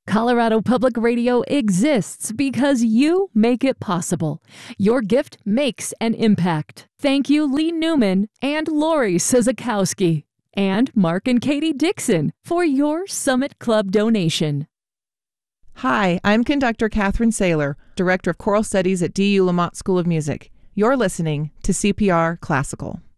Colorado Public Radio exists because you make it possible. Your gift makes an impact. Thank you, Lee Newman and Lori Sizakowski and Mark and Katie Dixon for your Summit Club donation. Hi, I'm conductor Catherine Saylor, Director of Choral Studies at DU Lamont School of Music. You're listening to CPR Classical.